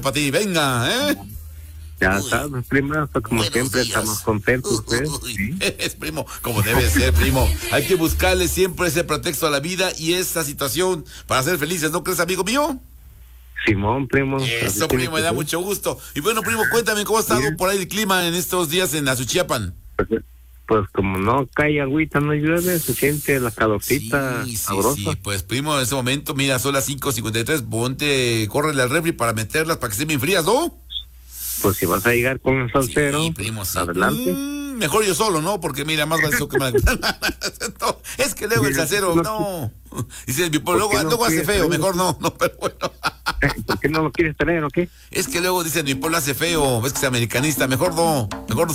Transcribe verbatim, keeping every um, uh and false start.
para ti, venga, ¿eh? Ya está, primo, como siempre días. estamos contentos, pues. Uy, ¿Sí? es primo, como debe ser, primo. Hay que buscarle siempre ese pretexto a la vida y esa situación para ser felices, ¿no crees, amigo mío? Simón, primo. Eso, primo, me da mucho gusto. Y bueno, primo, cuéntame cómo ha estado Bien. por ahí el clima en estos días en Azuchiapan. Pues, pues como no cae agüita, no llueve, se siente la calorcita Sí, sí, sabrosa. sí, pues primo, en ese momento, mira, son las cinco cincuenta y tres, ponte, córrele al refri para meterlas para que estén bien frías, ¿no? Pues si vas a llegar con el salsero, Sí, primo, sí. adelante. Mm, mejor yo solo, ¿no? Porque mira, más vale eso que me... No, es que luego el salsero, no. Dice, ¿Por luego, qué no luego hace quieres feo, traer? mejor no, no, pero bueno. ¿Por qué no lo quieres traer o qué? Es que luego dicen, mi pueblo hace feo, ves que es americanista, mejor no, mejor no.